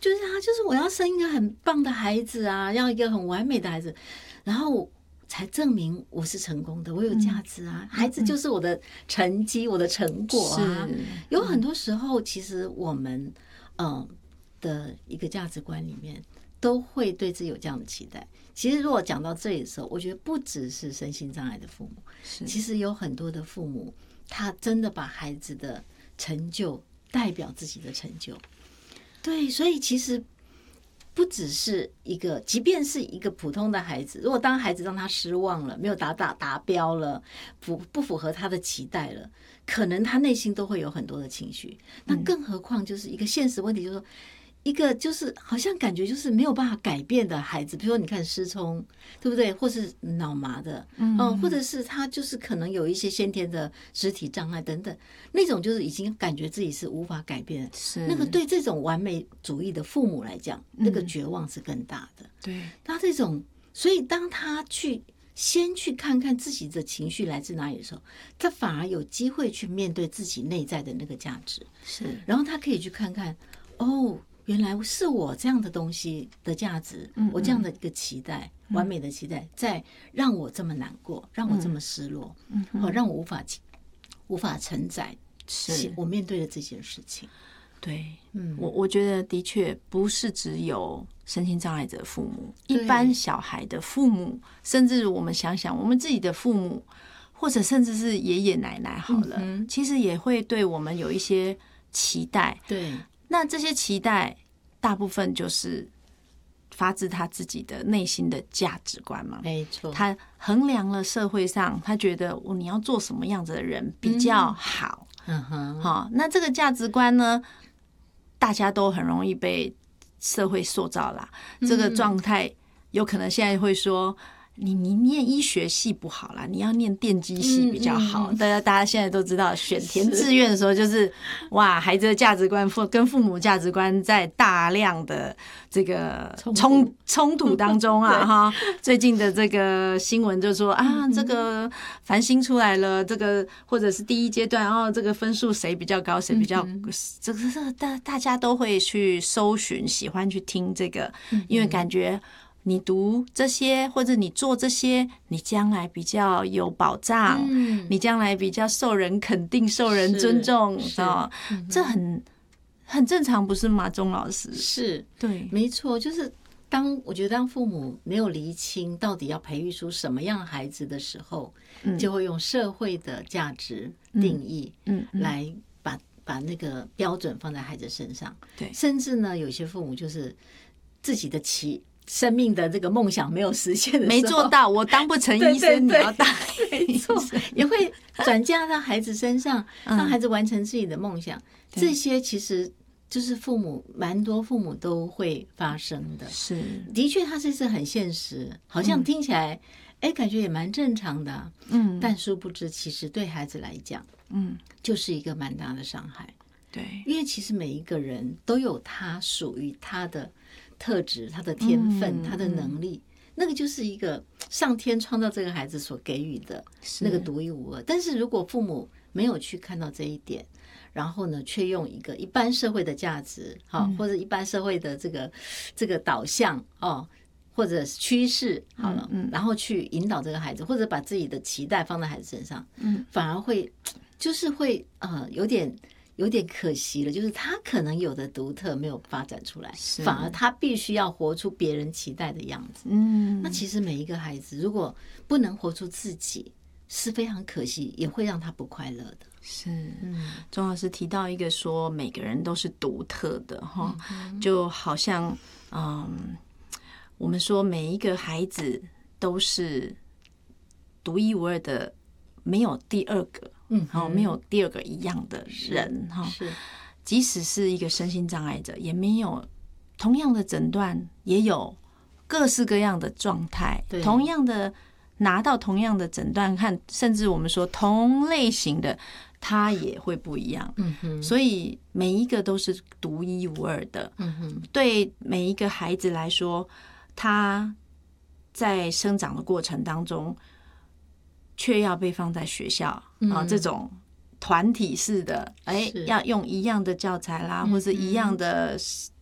就是我要生一个很棒的孩子啊，要一个很完美的孩子，然后才证明我是成功的，我有价值啊。孩子就是我的成绩，我的成果啊。有很多时候，其实我们的一个价值观里面，都会对自己有这样的期待。其实如果讲到这里的时候，我觉得不只是身心障碍的父母，其实有很多的父母，他真的把孩子的成就代表自己的成就。对，所以其实不只是一个，即便是一个普通的孩子，如果当孩子让他失望了，没有达标了，不符合他的期待了，可能他内心都会有很多的情绪。那更何况就是一个现实问题，就是说一个就是好像感觉就是没有办法改变的孩子，比如说你看失聪，对不对？或是脑麻的，或者是他就是可能有一些先天的肢体障碍等等，那种就是已经感觉自己是无法改变。那个对这种完美主义的父母来讲，那个绝望是更大的。 对， 他这种，所以当他先去看看自己的情绪来自哪里的时候，他反而有机会去面对自己内在的那个价值。然后他可以去看看，原来是我这样的东西的价值，我这样的一个期待，完美的期待，在让我这么难过，让我这么失落，让我无法承载我面对的这件事情。 对，我觉得的确不是只有身心障碍者的父母，一般小孩的父母，甚至我们想想我们自己的父母，或者甚至是爷爷奶奶好了，其实也会对我们有一些期待。 对。 那这些期待大部分就是发自他自己的内心的价值观嘛， 没错。 他衡量了社会上，他觉得你要做什么样子的人比较好。那这个价值观呢，大家都很容易被社会塑造啦。这个状态有可能现在会说，你念医学系不好啦，你要念电机系比较好。大家现在都知道，选填志愿的时候就是哇，孩子的价值观跟父母价值观在大量的这个冲突当中啊哈。最近的这个新闻就说啊，这个繁星出来了，这个或者是第一阶段这个分数谁比较高，谁比较这个大家都会去搜寻，喜欢去听这个，因为感觉你读这些或者你做这些，你将来比较有保障，你将来比较受人肯定、受人尊重，这很正常，不是吗？钟老师？ 是， 对， 没错，就是我觉得当父母没有厘清到底要培育出什么样的孩子的时候，就会用社会的价值定义，来把那个标准放在孩子身上。 对， 甚至呢，有些父母就是自己的生命的这个梦想没有实现的时候， 没做到，我当不成医生，你要当没错，也会转嫁到孩子身上，让孩子完成自己的梦想。这些其实就是蛮多父母都会发生的。 是， 的确，它是很现实，好像听起来，感觉也蛮正常的。但殊不知，其实对孩子来讲，就是一个蛮大的伤害。 对， 因为其实每一个人都有他属于他的特质、他的天分、他的能力，那个就是一个上天创造这个孩子所给予的那个独一无二。但是如果父母没有去看到这一点，然后呢，却用一个一般社会的价值，或者一般社会的这个导向或者是趋势好了，然后去引导这个孩子，或者把自己的期待放在孩子身上，反而会就是会有点可惜了，就是他可能有的独特没有发展出来，反而他必须要活出别人期待的样子。那其实每一个孩子如果不能活出自己，是非常可惜，也会让他不快乐的。 是，钟老师提到一个说每个人都是独特的哈，就好像我们说每一个孩子都是独一无二的，没有第二个。没有第二个一样的人哈，即使是一个身心障碍者，也没有同样的诊断，也有各式各样的状态，同样的拿到同样的诊断，甚至我们说同类型的，它也会不一样。所以每一个都是独一无二的。对每一个孩子来说，他在生长的过程当中，却要被放在学校这种团体式的，要用一样的教材啦，或者一样的